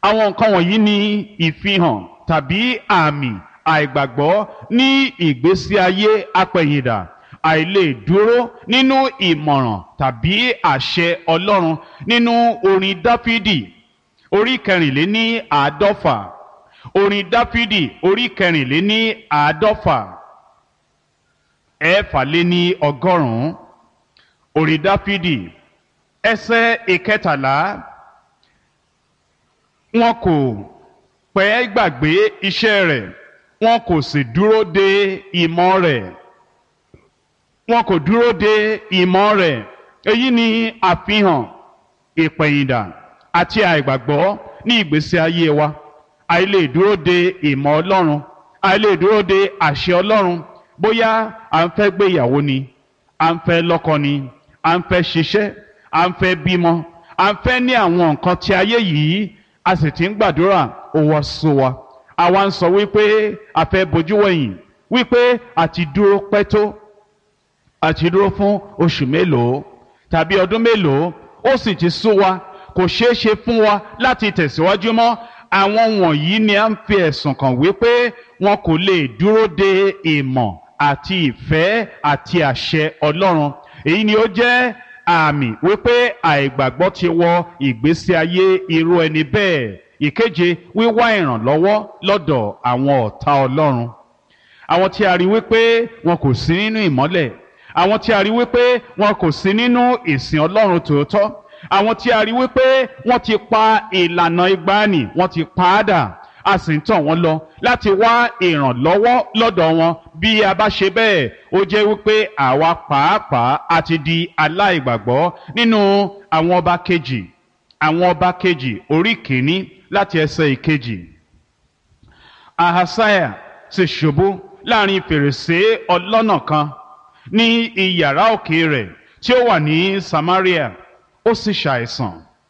àwọn nǹkan wọ̀nyí ni ìfihàn tàbí àmì àìgbàgbọ́ ní ìgbésí ayé apẹ̀yìndà, àìlè dúró nínú ìmọ̀ràn tàbí àṣẹ Ọlọ́run. Nínú orin Dáfídì orí kẹrìnléní àádọ́fà, orin Dáfídì orí kẹrìnléní àádọ́fà ẹ̀fàléní ọgọ́rùn-ún, orin Dáfídì ẹsẹ̀ ìkẹtàlá. Wọn kò pẹ́ gbàgbé iṣẹ́ rẹ̀, wọn kò sì dúró de ìmọ̀ rẹ̀. Wọn kò dúró de ìmọ̀ rẹ̀. Èyí ni àfihàn ìpẹ̀yìndà àti àìgbàgbọ́ ní ìgbésí ayé wa. Àìlè dúró de ìmọ̀ Ọlọ́run, àìlè dúró de àṣẹ Ọlọ́run. Bóyá à ń fẹ́ gbéyàwó ni, à ń fẹ́ lọ́kọ ni, à ń fẹ́ ṣiṣẹ́, à ń fẹ́ bímọ, à ń fẹ́ ní àwọn nǹkan tí ayé yìí, a sì ti ń gbàdúrà ó wá sú wa. Àwa ń sọ wípé a fẹ́ bojú wẹ̀yìn, wípé àti dúró pẹ́ tó, àti dúró fún oṣù mélòó tàbí ọdún mélòó, ó sì ti sú wa, kò ṣeé ṣe fún wa láti tẹ̀síwájú mọ́. Àwọn wọ̀nyí ni a ń fi ẹ̀sùn kàn wípé wọn kò lè dúró de ìmọ̀ àti ìfẹ́ àti àṣẹ Ọlọ́run. Èyí ni ó jẹ́ àmì wípé àìgbàgbọ́ ti wọ ìgbésí ayé irú ẹni bẹ́ẹ̀. Ìkeje, wíwá ìrànlọ́wọ́ lọ́dọ̀ àwọn ọ̀tá Ọlọ́run. Àwọn tí a rí wípé wọn kò sí nínú ìmọ́lẹ̀, àwọn tí a rí wípé wọn kò sí nínú ìsìn Ọlọ́run tòótọ́, àwọn tí a rí wípé wọ́n ti pa ìlànà ìgbàanì, wọ́n ti pa á dà, a sì ń tàn wọ́n lọ láti wá ìrànlọ́wọ́ lọ́dọ̀ wọn. Bí a bá ṣe bẹ́ẹ̀, ó jẹ́ wípé àwa pàápàá a ti di aláìgbàgbọ́. Nínú àwọn ọba kejì, àwọn ọba kejì orí kìíní láti ẹsẹ̀ ìkejì. Ahasiah sì ṣubú láàrin fèrèsé ọlọ́nà kan ní iyàrá òkè rẹ̀ tí ó wà ní Samaria. Ó sì ṣàìsàn,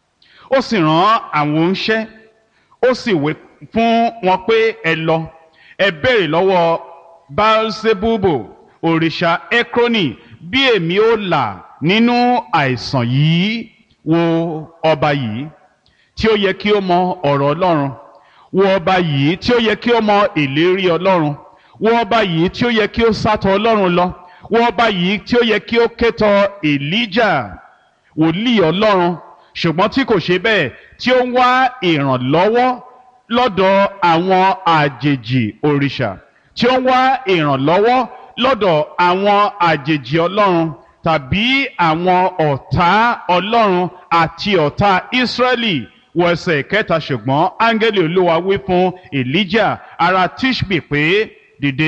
ó sì rán àwọn oníṣẹ́, ó sì wí fún wọn pé ẹ lọ, ẹ béèrè lọ́wọ́ Baalsebubu òrìṣà Ekroni bí èmi ó là nínú àìsàn yìí. Wo ọba yìí tí ó yẹ kí ó mọ ọ̀rọ̀ Ọlọ́run, wo ọba yìí tí ó yẹ kí ó mọ ìlérí Ọlọ́run, wo ọba yìí tí ó yẹ kí ó sátọ̀ Ọlọ́run lọ, wo ọba yìí tí ó yẹ kí ó kétọ̀ Èlíjà wòlíì Ọlọ́run, ṣùgbọ́n tí kò ṣe bẹ́ẹ̀, tí ó ń wá ìrànlọ́wọ́ lọ́dọ̀ àwọn àjèjì òrìṣà, tí ó ń wá ìrànlọ́wọ́ lọ́dọ̀ àwọn àjèjì Ọlọ́run tàbí àwọn ọ̀tá Ọlọ́run àti ọ̀tá Ísírẹ́lì. Wọ ẹsẹ̀ kẹta, ṣùgbọ́n áńgẹ́lì Olúwa wí fún Èlíjà ará Tishbi pé, dìde,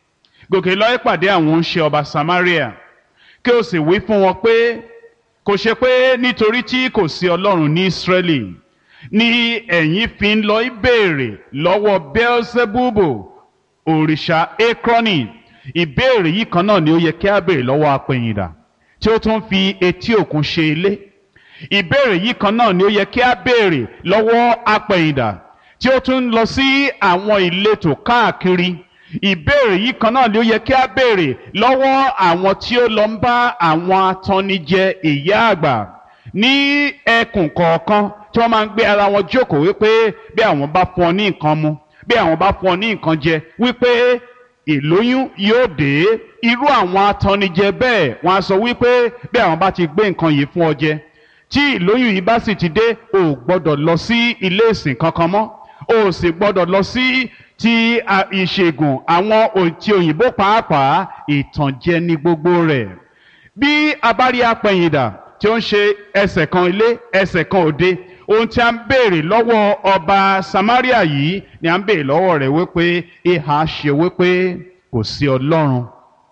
gòkè lọ ìpàdé àwọn oníṣẹ́ ọba Samaria, kí o sì wí fún wọn pé, kò ṣe pé nítorí tí kò sí Ọlọ́run ní Ísírẹ́lì ni ẹ̀yin fi ń lọ ìbéèrè lọ́wọ́ Beelzebubu òrìṣà Ekroni. Ìbéèrè yìí kan náà ni ó yẹ kí a béèrè lọ́wọ́ apẹ̀yìndà tí ó tún fi etí òkun ṣe ilé. Ìbéèrè yìí kan náà ni ó yẹ kí a béèrè lọ́wọ́ apẹ̀yìndà tí ó tún lọ sí àwọn ìletò káàkiri. Ìbéèrè yìí kan náà ni ó yẹ kí a béèrè lọ́wọ́ àwọn tí ó lọ ń bá àwọn atannijẹ ìyá àgbà ní ẹkùn kọ̀ọ̀kan tí wọ́n máa ń gbé ara wọn jókòó wípé bí àwọn bá fún ọ ní nǹkan mu, bí àwọn bá fún ọ ní nǹkan jẹ, wípé ìlóyún yóò dé. Irú àwọn atannijẹ bẹ́ẹ̀ wọ́n á sọ wípé bí àwọn bá ti gbé nǹkan yìí fún ọ jẹ, tí ìlóyún yìí bá sì ti dé, o ò gbọ́dọ̀ lọ sí ilé ìsìn kankan mọ́, o ò sì gbọ́dọ̀ lọ sí ti ìṣègùn àwọn ti òyìnbó pàápàá. Ìtànjẹ ní gbogbo rẹ̀. Bí a bá rí apẹ̀yìndà tí ó ń ṣe ẹsẹ̀ kan ilé ẹsẹ̀ kan òde, ohun tí a ń béèrè lọ́wọ́ ọba Samaria yìí ni a ń béèrè lọ́wọ́ rẹ̀ wípé ìhà ṣe wípé kò sí Ọlọ́run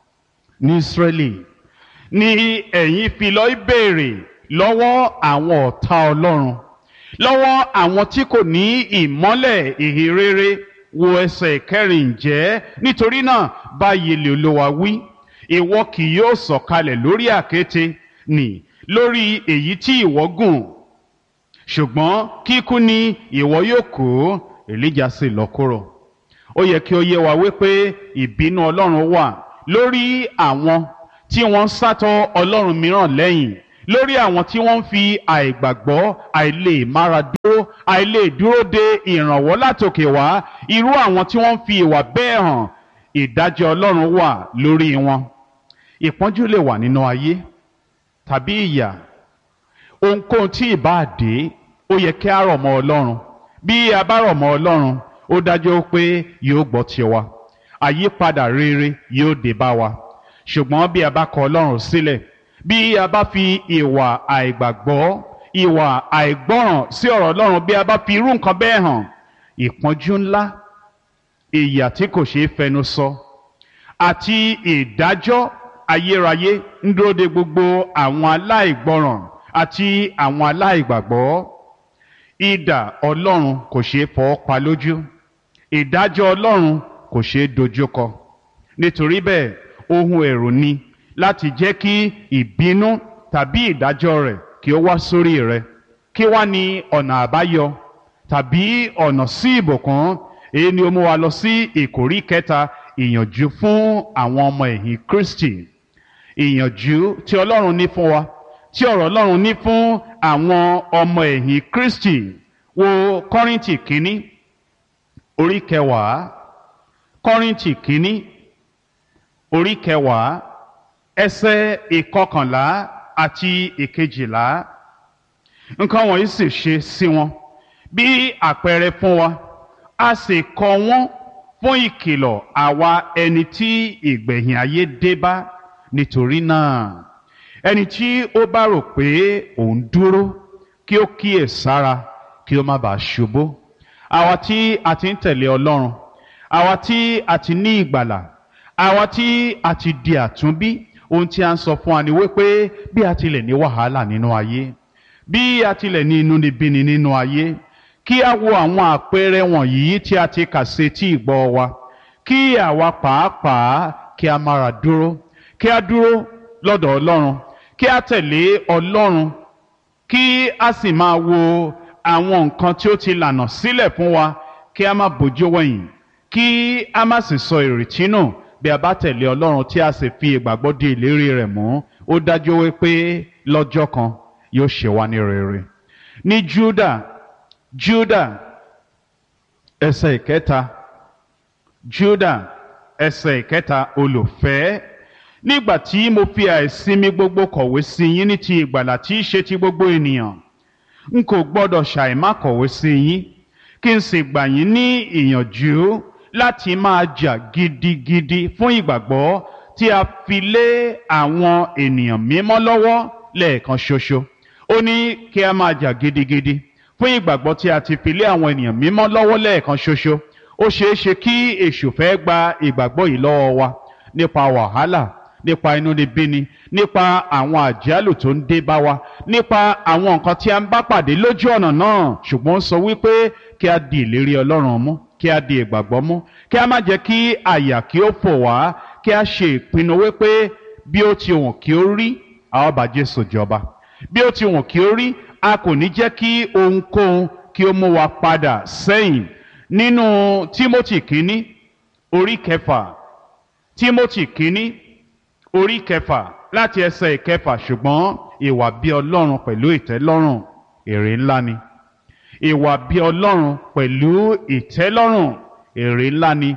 ní Ísírẹ́lì ni ẹ̀yin fi lọ béèrè lọ́wọ́ àwọn ọ̀tá Ọlọ́run, lọ́wọ́ àwọn tí kò ní ìmọ́lẹ̀ ìhìnrere. Wo ẹsẹ̀ kẹrin, ǹjẹ́ nítorí náà báyìí lè Olúwa wí, ìwọ kì yóò sọ̀kalẹ̀ lórí àkéte nì lórí èyí tí ìwọ gùn, ṣùgbọ́n kíkú ni ìwọ yóò kú. Èlíjà sì lọ kúrò. Ó yẹ kí ó yé wa wípé ìbínú Ọlọ́run wà lórí àwọn tí wọ́n ń sátọ̀ Ọlọ́run mìíràn lẹ́yìn, lórí àwọn tí wọ́n ń fi àìgbàgbọ́, àìlè mára dúró àìlè dúró de ìrànwọ́ látòkè wá, irú àwọn tí wọ́n ń fi ìwà bẹ́ẹ̀ hàn, ìdájọ́ Ọlọ́run wà lórí wọn. Ìpọ́njú lè wà nínú ayé tàbí ìyà, ohunkóhun tí ìbá dé, ó yẹ kí a rọ̀ mọ́ Ọlọ́run. Bí a bá rọ̀ mọ́ Ọlọ́run, ó dájú pé yóò gbọ́ tiwa, àyípadà rere yóò dé bá wa. Ṣùgbọ́n bí a bá kọ̀ Ọlọ́run sílẹ̀, bí a bá fi ìwà àìgbàgbọ́, ìwà àìgbọ́ràn sí ọ̀rọ̀ Ọlọ́run, bí a bá fi irú nǹkan bẹ́ẹ̀ hàn, ìpọ́njú ńlá, ìyà tí kò ṣeé fẹnu sọ, àti ìdájọ́ ayérayé ń dúró de gbogbo àwọn aláìgbọ́ràn àti àwọn aláìgbàgbọ́. Idà Ọlọ́run kò ṣeé fọwọ́ pa lójú, ìdájọ́ Ọlọ́run kò ṣeé dojúkọ. Nítorí bẹ́ẹ̀, ohun ẹ̀rù ni láti jẹ́ kí ìbínú tàbí ìdájọ́ rẹ̀ kí ó wá sórí rẹ. Kí wá ní ọ̀nà àbáyọ tàbí ọ̀nà sí ìbùkún? Èyí ni ó mú wa lọ sí ìkórí kẹta, ìyànjú fún àwọn ọmọ ẹ̀yìn Kristi. Ìyànjú tí Ọlọ́run ní fún wa, tí ọ̀rọ̀ Ọlọ́run ní fún àwọn ọmọ ẹ̀yìn Kristi. Wo Kọ́ríńtì kínní orí kẹwàá, Kọ́ríńtì kínní orí kẹwàá, ẹsẹ̀ ìkọkànlá àti ìkejìlá. Nǹkan wọ̀nyí sì ṣe sí wọn bí àpẹẹrẹ fún wa, a sì kọ wọ́n fún ìkìlọ̀ àwa ẹni tí ìgbẹ̀yìn ayé dé bá. Nítorí náà, ẹni tí ó bá rò pé òun dúró, kí ó kíyè sára kí ó má bàa ṣubú. Àwa tí a ti ń tẹ̀lé Ọlọ́run, àwa tí a ti ní ìgbàlà, àwa tí a ti di àtúnbí, ohun tí a ń sọ fún wa ni wípé bí a tilẹ̀ ní wàhálà nínú ayé, bí a tilẹ̀ ní inúnibíni nínú ayé, kí a wo àwọn àpẹẹrẹ wọ̀nyí tí a ti kà sí etí ìgbọ́ wa, kí àwa pàápàá kí a mára dúró, kí a dúró lọ́dọ̀ Ọlọ́run, kí a tẹ̀lé Ọlọ́run, kí a sì máa wo àwọn nǹkan tí ó ti lànà sílẹ̀ fún wa, kí a má bójú wẹ̀yìn, kí a má sì sọ ìrètí nù. Bí a bá tẹ̀lé Ọlọ́run tí a sì fi ìgbàgbọ́ di ìlérí rẹ̀ mú, ó dájú wípé lọ́jọ́ kan yóò ṣe wá ní rere. Ní Júdà ẹsẹ̀ ìkẹta, Júdà ẹsẹ̀ ìkẹta, olùfẹ́, nígbà tí mo fi àìsinmi gbogbo kọ̀wé sí yín ní ti ìgbàlà tí í ṣe ti gbogbo ènìyàn, n kò gbọ́dọ̀ ṣàìmá kọ̀wé sí yín, kí n sì gbà yín ní ìyànjú láti máa jà gidigidi fún ìgbàgbọ́ tí a fi lé àwọn ènìyàn mímọ́ lọ́wọ́ lẹ́ẹ̀kan ṣoṣo. Ó ní kí a máa jà gidigidi fún ìgbàgbọ́ tí a ti fi lé àwọn ènìyàn mímọ́ lọ́wọ́ lẹ́ẹ̀kan ṣoṣo. Ó ṣeé ṣe kí èṣù fẹ́ gba ìgbàgbọ́ yìí lọ́wọ́ wa nípa wàhálà, nípa inúnibíni, nípa àwọn àjálù tó ń dé bá wa, nípa àwọn nǹkan tí a ń bá pàdé lójú ọ̀nà náà. Ṣùgbọ́n ó sọ wípé kí a di ìlérí Ọlọ́run mú, kí a di ìgbàgbọ́ mú, kí a má jẹ́ kí àyà kí ó fò wá, kí a ṣe ìpinnu wípé bí ó ti wùn kí ó rí, a ó bá Jésù jọba. Bí ó ti wùn kí ó rí, a kò ní jẹ́ kí ohunkóhun kí ó mú wa padà sẹ́yìn. Nínú Tímótì kínní orí kẹfà, Tímótì kínní orí kẹfà láti ẹsẹ̀ ìkẹfà, ṣùgbọ́n ìwà bí Ọlọ́run pẹ̀lú ìtẹ́lọ́rùn èrè ńlá ni. Ìwà bí Ọlọ́run pẹ̀lú ìtẹ́lọ́rùn èrè ńlá ni.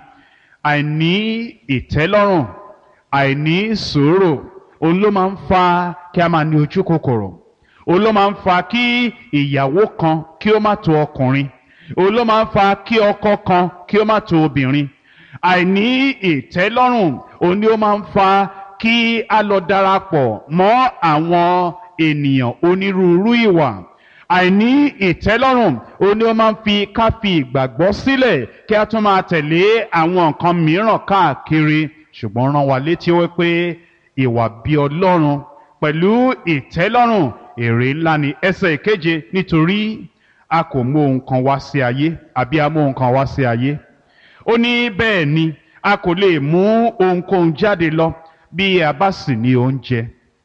Àìní ìtẹ́lọ́rùn, àìní sùúrù, òun ló máa ń fa kí a máa ní ojú kòkòrò. Òun ló máa ń fa kí ìyàwó kan kí ó má tó ọkùnrin. Òun ló máa ń fa kí ọkọ kan kí ó má tó obìnrin. Àìní ìtẹ́lọ́rùn, òun ni ó máa ń fa kí a lọ darapọ̀ mọ́ àwọn ènìyàn onírúurú ìwà. Àìní ìtẹ́lọ́rùn, òun ni ó máa ń fi ká fi ìgbàgbọ́ sílẹ̀ kí a tún máa tẹ̀lé àwọn nǹkan mìíràn káàkiri. Ṣùgbọ́n rán wa létí wípé ìwà bí Ọlọ́run pẹ̀lú ìtẹ́lọ́rùn èrè ńlá ni. Ẹsẹ̀ ìkeje, nítorí a kò mú ohun kan wá sí ayé, àbí a mú ohun kan wá sí ayé. Ó ní bẹ́ẹ̀ ni a kò lè mú ohunkóhun jáde lọ bí a bá sì ní oúnjẹ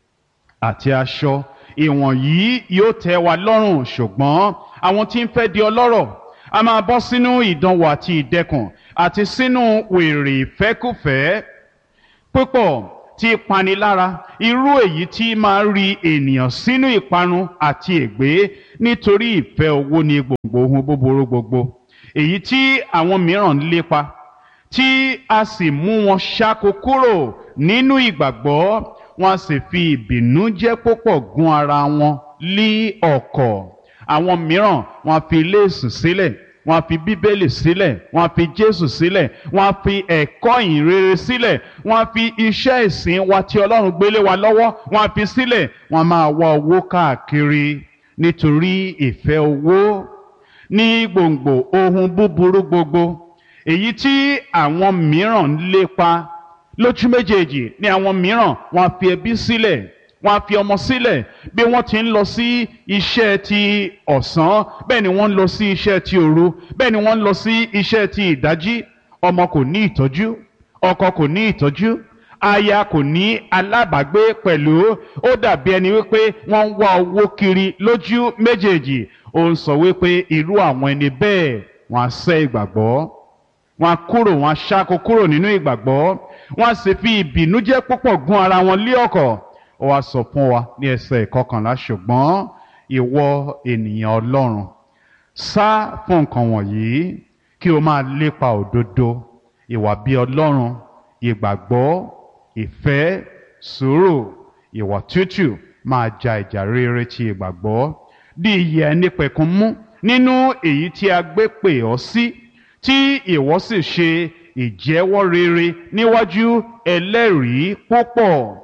àti aṣọ. Ìwọ̀nyí yóò tẹ́ wa lọ́rùn, ṣùgbọ́n àwọn tí ń fẹ́ di ọlọ́rọ̀ a máa bọ́ sínú ìdánwò àti ìdẹkùn àti sínú wèrè ìfẹ́kùfẹ́. Púpọ̀ tí panilára, irú èyí tí máa rí ènìyàn sínú ìparun àti ègbé nítorí ìfẹ́ owó ní gbòǹgbò ohun búburú gbogbo, èyí tí àwọn mìíràn ń lépa, tí a sì mú wọn ṣáko kúrò nínú ìgbàgbọ́, wọn a sì fi ìbìnújẹ́ púpọ̀ gún ara wọn lí ọ̀kọ̀. Àwọn mìíràn wọn a fi ilé ìsìn sílẹ̀, wọn a fi bíbélì sílẹ̀, wọn a fi Jésù sílẹ̀, wọn a fi ẹ̀kọ́ ìhìnrere sílẹ̀, wọn a fi iṣẹ́ ìsìn wa tí Ọlọ́run gbélé wa lọ́wọ́, wọn a fi sílẹ̀, wọn a máa wá owó káàkiri nítorí ìfẹ́ owó ní gbòǹgbò ohun búburú gbogbo, èyí tí àwọn mìíràn ń lépa. Lójú méjèèjì ni àwọn mìíràn wọn a fi ẹbí sílẹ̀, wọn a fi ọmọ sílẹ̀, bí wọ́n ti ń lọ sí iṣẹ́ ti ọ̀sán bẹ́ẹ̀ ni wọ́n ń lọ sí iṣẹ́ ti òru, bẹ́ẹ̀ ni wọ́n ń lọ sí iṣẹ́ ti ìdájí. Ọmọ kò ní ìtọ́jú, ọkọ kò ní ìtọ́jú, aya kò ní alábàágbé pẹ̀lú. Ó dàbí ẹni wípé wọ́n ń wá owó kiri lójú méjèèjì. Ó ń sọ wípé irú àwọn ẹni bẹ́ẹ̀ wọ́n á sẹ́ ìgbàgbọ́, wọ́n á kúrò, wọ́n á ṣáko kúrò nínú ìgbàgbọ́, wọ́n á sì fi ìbìnújẹ́ púpọ̀ gún ara wọn lé ọ̀kọ̀. Ó wá sọ fún wa ní ẹsẹ̀ ìkọkànlá, ṣùgbọ́n ìwọ ènìyàn Ọlọ́run, sá fún nǹkan wọ̀nyí kí o máa lépa òdodo, ìwà bí Ọlọ́run, ìgbàgbọ́, ìfẹ́, sùúrù, ìwà tútù, máa ja ìjà rere ti ìgbàgbọ́. Di ìyè ẹnípẹ̀kun mú nínú èyí tí a gbé pè ọ́ sí, tí ìwọ sì ṣe ìjẹ́wọ́ rere níwájú ẹlẹ́rìí púpọ̀.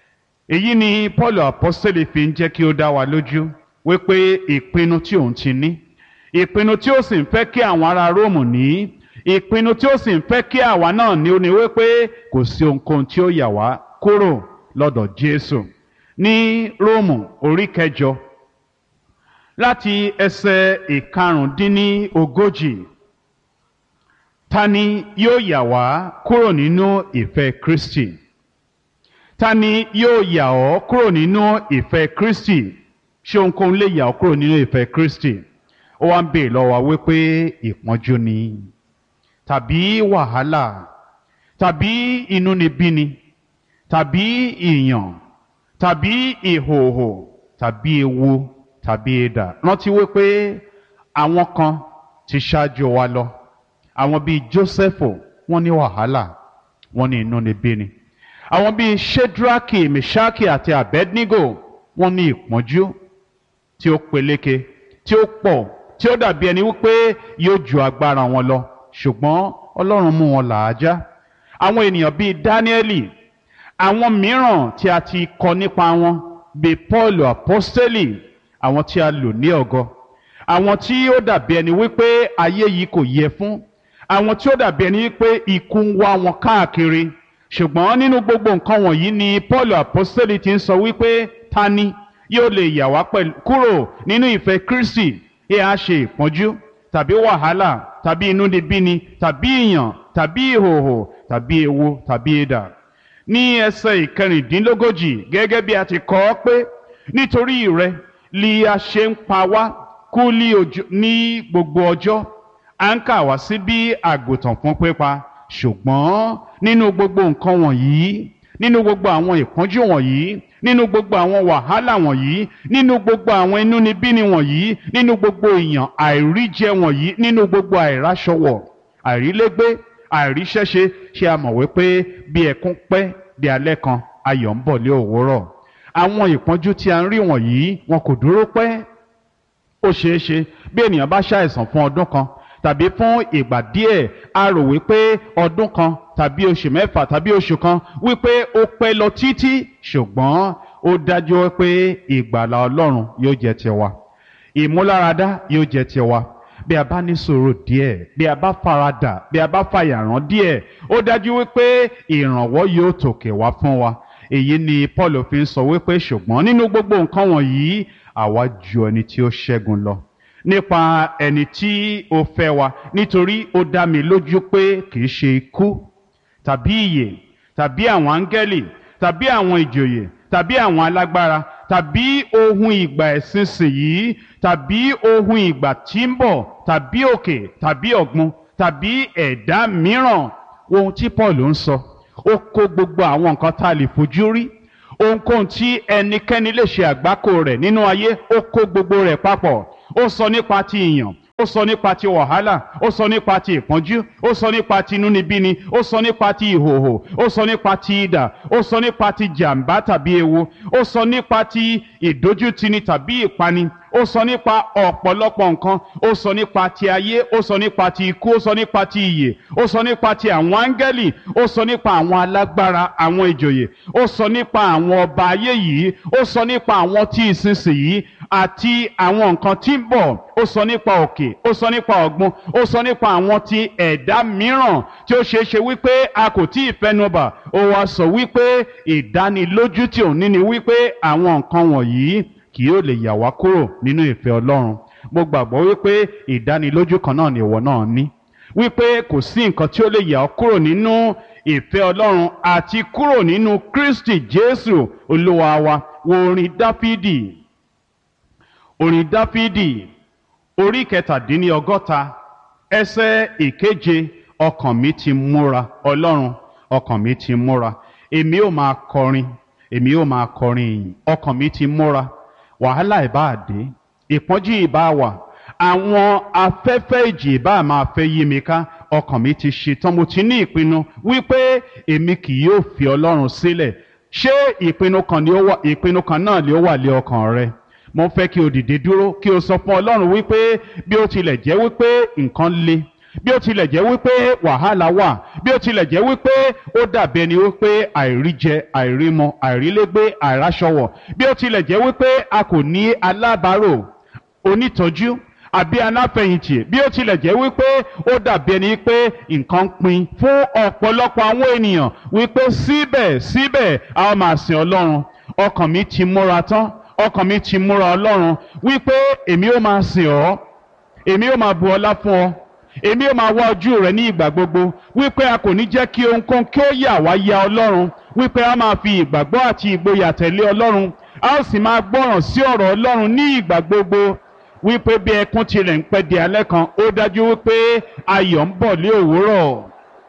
Èyí ni Paul apọ́sítélì fi ń jẹ́ kí ó dá wa lójú wípé ìpinnu tí òun ti ní, ìpinnu tí ó sì ń fẹ́ kí àwọn ará Róòmù ní, ìpinnu tí ó sì ń fẹ́ kí àwa náà ní, ó ní wípé kò sí ohunkóhun tí ó yà wá kúrò lọ́dọ̀ Jésù. Ní Róòmù orí 8 láti ẹsẹ̀ 15, ta ni yóò yà wá kúrò nínú ìfẹ́ Kristi? Ta ni yóò yà ọ́ kúrò nínú ìfẹ́ Kristi? Ṣé ohunkóhun lè yà ọ́ kúrò nínú ìfẹ́ Kristi? Ó wá ń bèèrè lọ́wọ́ wípé ìpọ́njú ni, tàbí wàhálà, tàbí inúnibíni, tàbí ìyàn, tàbí ìhòhò, tàbí ewu, tàbí idà. Rántí wípé àwọn kan ti ṣáájú wa lọ. Àwọn bíi Jósẹ́fù, wọ́n ní wàhálà, wọ́n ní inúnibíni. Àwọn bíi Ṣédrákì, Mèṣákì àti Abednego, wọ́n ní ìpọ́njú tí ó peléke, tí ó pọ̀, tí ó dàbí ẹni wípé yóò ju agbára wọn lọ, ṣùgbọ́n Ọlọ́run mú wọn làájá. Àwọn ènìyàn bíi Dáníẹ́lì, àwọn mìíràn tí a ti kọ nípa wọn bíi Paul apọ́stélì, àwọn tí a lò ní ọ̀gọ, àwọn tí ó dàbí ẹni wípé ayé yìí kò yẹ fún, àwọn tí ó dàbí ẹni wípé ikú ń wá wọn káàkiri. Ṣùgbọ́n nínú gbogbo nǹkan wọ̀nyí ni Paul apọ́stélì ti ń sọ wípé ta ni yóò lè yà wá kúrò nínú ìfẹ́ Kristi? Á ṣe ìpọ́njú, tàbí wàhálà, tàbí inúnibíni, tàbí ìyàn, tàbí ìhòhò, tàbí ewu, tàbí idà. Ní ẹsẹ̀ 16, gẹ́gẹ́ bí a ti kọ ọ́ pé nítorí rẹ li a ṣe ń pa wá kú ní gbogbo ọjọ́, à ń kà wá sí bí àgùntàn fún pípa. Ṣùgbọ́n nínú gbogbo nǹkan wọ̀nyí, nínú gbogbo àwọn ìpọ́njú wọ̀nyí, nínú gbogbo àwọn wàhálà wọ̀nyí, nínú gbogbo àwọn inúnibíni wọ̀nyí, nínú gbogbo ìyàn àìríjẹ wọ̀nyí, nínú gbogbo àìráṣọwọ̀, àìrílégbé, àìríṣẹ́ṣe, ṣé a mọ̀ wípé bí ẹkún pẹ́ di alẹ́ kan, ayọ̀ ń bọ̀ lé òwúrọ̀. Àwọn ìpọ́njú tí a ń rí wọ̀nyí, wọn kò dúró pẹ́. Ó ṣeé ṣe bí ènìyàn bá ṣàìsàn fún ọdún kan tàbí fún ìgbà díẹ̀, a rò wípé ọdún kan tàbí oṣù mẹ́fà tàbí oṣù kan wípé ó pẹ́ lọ títí, ṣùgbọ́n ó dájú wípé ìgbàlà Ọlọ́run yóò jẹ́ tiwa, ìmúláradá yóò jẹ́ tiwa. Bí a bá ní sùúrù díẹ̀, bí a bá faradà, bí a bá fàyàrán díẹ̀, ó dájú wípé ìrànwọ́ yóò tòkè wá fún wa. Èyí ni Paul fi ń sọ wípé ṣùgbọ́n nínú gbogbo nǹkan wọ̀nyí, àwa ju ẹni tí ó ṣẹ́gun lọ nípa ẹni tí ó fẹ́ wa, nítorí ó dá mi lójú pé kìí ṣe ikú tàbí ìyè tàbí àwọn áńgẹ́lì tàbí àwọn ìjòyè tàbí àwọn alágbára tàbí ohun ìgbà ìsinsìnyí tàbí ohun ìgbà tí ń bọ̀ tàbí òkè tàbí ọ̀gbun tàbí ẹ̀dá mìíràn. Ohun tí Paul ń sọ, ó kó gbogbo àwọn nǹkan tá a lè fojú rí, ohunkóhun tí ẹnikẹ́ni lè ṣe àgbákò rẹ̀ nínú ayé, ó kó gbogbo rẹ̀ papọ̀. Ó sọ nípa ti ìyàn, ó sọ nípa ti wàhálà, ó sọ nípa ti ìpọ́njú, ó sọ nípa ti inúnibíni, ó sọ nípa ti ìhòhò, ó sọ nípa ti idà, ó sọ nípa ti jàǹbá tàbí ewu, ó sọ nípa ti ìdójútini tàbí ìpani, ó sọ nípa ọ̀pọ̀lọpọ̀ nǹkan. Ó sọ nípa ti ayé, ó sọ nípa ti ikú, ó sọ nípa ti ìyè, ó sọ nípa ti àwọn áńgẹ́lì, ó sọ nípa àwọn alágbára, àwọn ìjòyè, ó sọ nípa àwọn ọba ayé yìí, ó sọ nípa àwọn tí ìsinsìnyí àti àwọn nǹkan tí ń bọ̀. Ó sọ nípa òkè, ó sọ nípa ọ̀gbun, ó sọ nípa àwọn ti ẹ̀dá mìíràn tí ó ṣeé ṣe wípé a kò tí ì fẹnubà. Ó wá sọ wípé ìdánilójú tí òun ní ni wípé àwọn nǹkan wọ̀nyí kì yóò lè yà wá kúrò nínú ìfẹ́ Ọlọ́run. Mo gbàgbọ́ wípé ìdánilójú kan náà ni ìwọ náà ní, wípé kò sí nǹkan tí ó lè yà ọ́ kúrò nínú ìfẹ́ Ọlọ́run àti kúrò nínú Kristi Jésù Olúwa wa. Wo orin Dáfídì, orin Dáfídì orí 67 ẹsẹ̀ 7. Ọkàn mi ti múra, Ọlọ́run, ọkàn mi ti múra, èmi ó máa kọrin, èmi ó máa kọrin ìyìn. Ọkàn mi ti múra, wàhálà ìbá dé, ìpọ́njú ìbá wà, àwọn afẹ́fẹ́ ìjì ìbá máa fẹ́ yí mi ká, ọkàn mi ti ṣetán, mo ti ní ìpinnu wípé èmi kì yóò fi Ọlọ́run sílẹ̀. Ṣé ìpinnu kan náà ló wà lé ọkàn rẹ? Mo fẹ́ kí o dìde dúró, kí o sọ fún Ọlọ́run wípé bí ó tilẹ̀ jẹ́ wípé nǹkan le, bí ó tilẹ̀ jẹ́ wípé wàhálà wà, bí ó tilẹ̀ jẹ́ wípé ó dàbí ẹni wípé àìríjẹ, àìrímọ, àìrílégbé, àìráṣọwọ̀, bí ó tilẹ̀ jẹ́ wípé a kò ní alábàárò, onítọ́jú àbí aláfẹ̀yìntì, bí ó tilẹ̀ jẹ́ wípé ó dàbí ẹni pé nǹkan pin fún ọ̀pọ̀lọpọ̀ àwọn ènìyàn, wípé síbẹ̀ a ó máa sìn Ọlọ́run. Ọkàn mi ti múra tán, ọkàn mi ti múra Ọlọ́run, wípé èmi ó máa sìn ọ́, èmi ó máa bu ọlá fún ọ, èmi ó máa wá ojú rẹ ní ìgbà gbogbo, wípé a kò ní jẹ́ kí ohunkóhun kí ó yà wá ya Ọlọ́run, wípé a máa fi ìgbàgbọ́ àti ìgboyà tẹ̀lé Ọlọ́run, a ó sì máa gbọ́ràn sí ọ̀rọ̀ Ọlọ́run ní ìgbà gbogbo, wípé bí ẹkún tilẹ̀ ń pẹ́ di alẹ́ kan, ó dájú wípé ayọ̀ ń bọ̀ lé òwúrọ̀.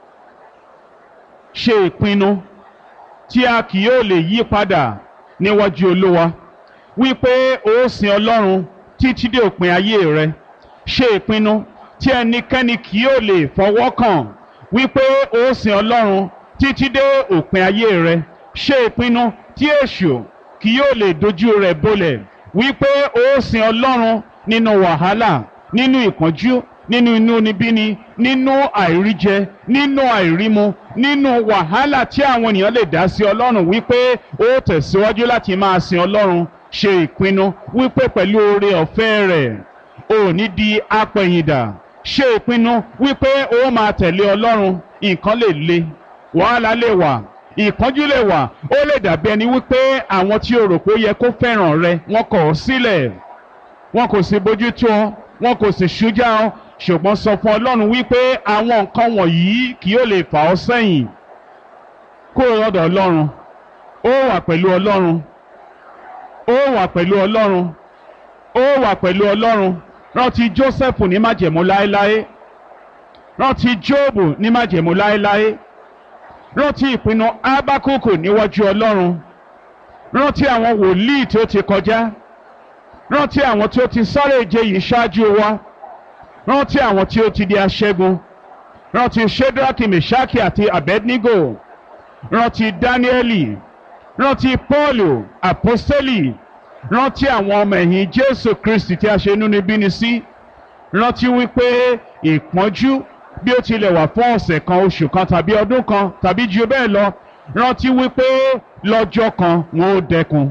Ṣe ìpinnu tí a kì yóò lè yí padà níwájú Olúwa, wípé ó sìn Ọlọ́run títí dé òpin ayé rẹ. Ṣe ìpinnu tí ẹnikẹ́ni kì yóò lè fọwọ́ kàn, wípé ó sìn Ọlọ́run títí dé òpin ayé rẹ. Ṣe ìpinnu tí èṣù kì yóò lè dojú rẹ̀ bolẹ̀, wípé ó sìn Ọlọ́run nínú wàhálà, nínú ìpọ́njú, nínú inúnibíni, nínú àìríjẹ, nínú àìrímu, nínú wàhálà tí àwọn ènìyàn lè dá sí Ọlọ́run, wípé ó tẹ̀síwájú láti máa sìn Ọlọ́run. Ṣe ìpinnu wípé pẹ̀lú oore ọ̀fẹ́ rẹ̀ ò ní di apẹ̀yìndà. Ṣe ìpinnu wípé ó máa tẹ̀lé Ọlọ́run. Nǹkan lè le, wàhálà lè wà, ìpọ́njú lè wà, ó lè dàbí ẹni wípé àwọn tí o rò pé ó yẹ kó fẹ́ràn rẹ wọ́n kọ̀ ọ́ sílẹ̀, wọn kò sì bójú tó ọ, wọn kò sì ṣújà ọ, ṣùgbọ́n sọ fún Ọlọ́run wípé àwọn nǹkan wọ̀nyí kì yóò lè fà ọ́ sẹ́yìn. Kúrò lọ́dọ̀ Ọlọ́run, ó wà pẹ̀lú Ọlọ́run, ó wà pẹ̀lú Ọlọ́run, ó wà pẹ̀lú Ọlọ́run. Rántí Jósẹ́fù ní májẹ̀mú láéláé, rántí Jóòbù ní májẹ̀mú láéláé, rántí ìpinnu Ábákúkù níwájú Ọlọ́run, rántí àwọn wòlíì tí ó ti kọjá, rántí àwọn tí ó ti sáré ìje yìí ṣáájú wa, rántí àwọn tí ó ti di aṣẹ́gun, rántí Ṣédrákì, Mèṣákì àti Abednego, rántí Dáníẹ́lì, rántí Pọ́ọ̀lù àpọ́stélì, rántí àwọn ọmọ ẹ̀yìn Jésù Kristi tí a ṣe inúnibíni sí. Rántí wípé ìpọ́njú bí ó tilẹ̀ wà fún ọ̀sẹ̀ kan, oṣù kan tàbí ọdún kan tàbí jù bẹ́ẹ̀ lọ, rántí wípé lọ́jọ́ kan wọn ó dẹkùn.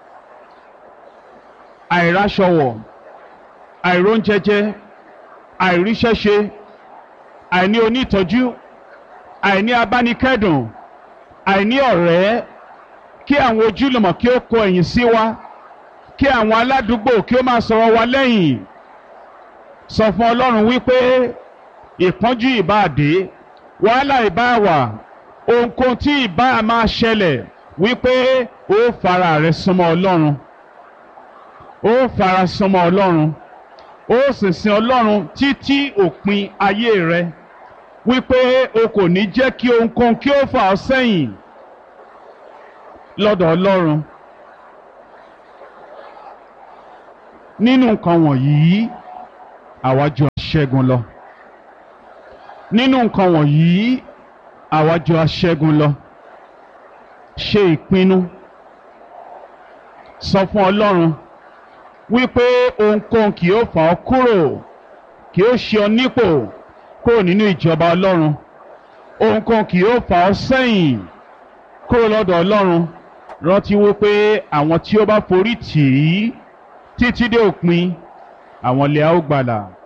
Àìráṣọwọ̀, àìróúnjẹjẹ, àìríṣẹ́ṣe, àìní onítọ́jú, àìní abánikẹ́dùn, àìní ọ̀rẹ́, kí àwọn ojúlùmọ̀ kí ó kọ ẹ̀yìn sí wa, kí àwọn aládùúgbò kí ó máa sọ̀rọ̀ wa lẹ́yìn. Sọ fún Ọlọ́run wípé ìpọ́njú ìbá dé, wàhálà ìbá wà, ohunkóhun tí ìbá máa ṣẹlẹ̀, wípé ó fara rẹ̀ súnmọ́ Ọlọ́run, ó fara súnmọ́ Ọlọ́run, ó sì sin Ọlọ́run títí òpin ayé rẹ̀. wípé o kò ní jẹ́ kí ohunkóhun kí ó fà ọ́ sẹ́yìn lọ́dọ̀ Ọlọ́run. Nínú nǹkan wọ̀nyí àwa jù aṣẹ́gun lọ. Nínú nǹkan wọ̀nyí àwa jù aṣẹ́gun lọ. Ṣe ìpinnu, sọ fún Ọlọ́run wípé ohunkóhun kì yóò fà ọ́ kúrò, kì yóò ṣe ọ́ nípò kúrò nínú ìjọba Ọlọ́run. Ohunkóhun kì yóò fà ọ́ sẹ́yìn kúrò lọ́dọ̀ Ọlọ́run. Rántí wípé àwọn tí ó bá forí tì í títí dé òpin, àwọn lè a ó gbàlà.